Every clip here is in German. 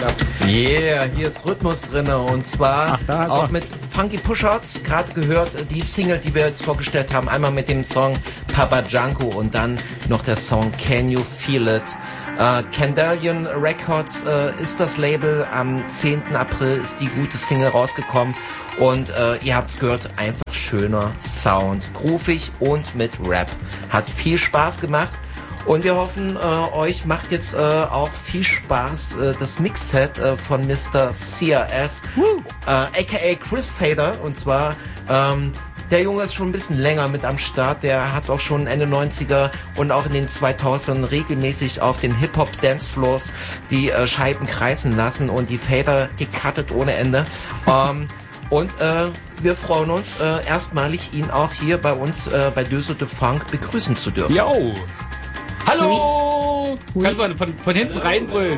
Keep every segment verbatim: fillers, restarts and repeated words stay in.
Yeah, hier ist Rhythmus drinne und zwar Ach, auch mit Funky Pushouts. Gerade gehört die Single, die wir jetzt vorgestellt haben, einmal mit dem Song Papa Junko und dann noch der Song Can You Feel It. Uh, Candelian Records uh, ist das Label. Am zehnten April ist die gute Single rausgekommen und uh, ihr habt's gehört, einfach schöner Sound, groovig und mit Rap. Hat viel Spaß gemacht. Und wir hoffen, äh, euch macht jetzt äh, auch viel Spaß äh, das Mixset äh, von Mister C R S, äh, aka Chris Fader. Und zwar, ähm, der Junge ist schon ein bisschen länger mit am Start. Der hat auch schon Ende neunziger und auch in den zweitausendern regelmäßig auf den Hip-Hop-Dancefloors die äh, Scheiben kreisen lassen und die Fader gecuttet ohne Ende. Ähm, und äh, wir freuen uns, äh, erstmalig ihn auch hier bei uns äh, bei Döse de Funk begrüßen zu dürfen. Yo! Hallo! Oui. Kannst du von, von hinten reinbrüllen?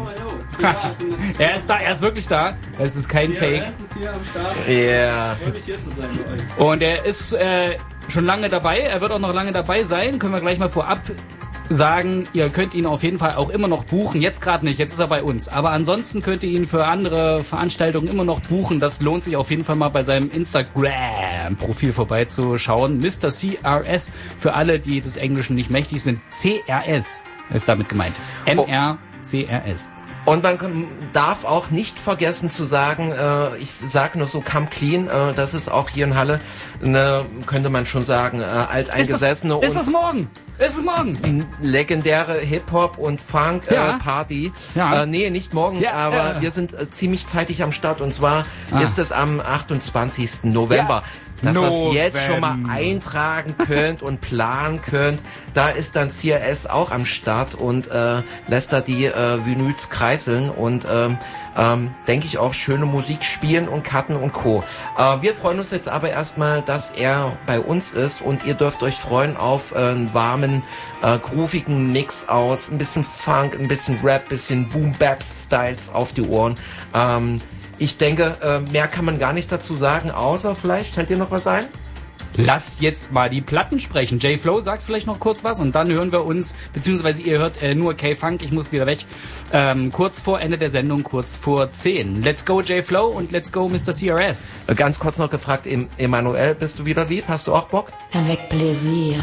Er ist da, er ist wirklich da. Es ist kein Fake. Er ist hier am Start. Ja. Yeah. Freue mich hier zu sein mit euch. Und er ist äh, schon lange dabei. Er wird auch noch lange dabei sein. Können wir gleich mal vorab sagen, ihr könnt ihn auf jeden Fall auch immer noch buchen. Jetzt gerade nicht, jetzt ist er bei uns. Aber ansonsten könnt ihr ihn für andere Veranstaltungen immer noch buchen. Das lohnt sich auf jeden Fall mal bei seinem Instagram-Profil vorbeizuschauen. Mister C R S, für alle, die des Englischen nicht mächtig sind. C R S ist damit gemeint. M R C R S. Und man darf auch nicht vergessen zu sagen, äh, ich sage nur so, come clean, äh, das ist auch hier in Halle, eine, könnte man schon sagen, äh, alteingesessene. Ist es morgen? Ist es morgen? Legendäre Hip-Hop- und Funk-Party. Ja. Äh, ja. äh, nee, nicht morgen, ja, aber äh. wir sind äh, ziemlich zeitig am Start und zwar ah. ist es am achtundzwanzigsten November. Ja. Dass ihr es jetzt schon mal eintragen könnt und planen könnt. Da ist dann C R S auch am Start und äh, lässt da die äh, Vinyls kreiseln und ähm, ähm, denke ich auch schöne Musik spielen und cutten und Co. Äh, wir freuen uns jetzt aber erstmal, dass er bei uns ist und ihr dürft euch freuen auf äh, einen warmen, äh, groovigen Mix aus ein bisschen Funk, ein bisschen Rap, bisschen Boom-Bap-Styles auf die Ohren. Ähm, Ich denke, mehr kann man gar nicht dazu sagen, außer vielleicht, fällt dir noch was ein? Lass jetzt mal die Platten sprechen. J-Flow sagt vielleicht noch kurz was und dann hören wir uns, beziehungsweise ihr hört äh, nur K-Funk, ich muss wieder weg, ähm, kurz vor Ende der Sendung, kurz vor zehn. Let's go J-Flow und let's go Mister C R S. Ganz kurz noch gefragt, Emanuel, bist du wieder lieb? Hast du auch Bock? Avec plaisir.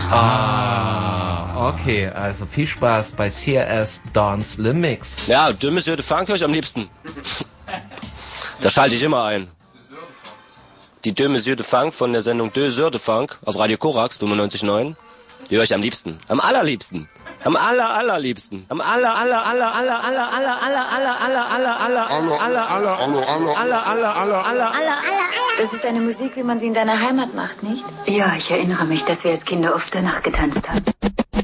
Ah, okay, also viel Spaß bei C R S Dance Le Mix. Ja, de Monsieur de Funk höre ich am liebsten. Da schalte ich immer ein. Die Deux Monsieur de Funk von der Sendung Deux Heures de Funk auf Radio Korax fünfundneunzig Komma neun. Die höre ich am liebsten. Am allerliebsten. Am aller allerliebsten. Am aller aller aller aller aller aller aller aller aller aller aller aller aller aller aller aller aller. Das ist eine Musik, wie man sie in deiner Heimat macht, nicht? Ja, ich erinnere mich, dass wir als Kinder oft danach getanzt haben.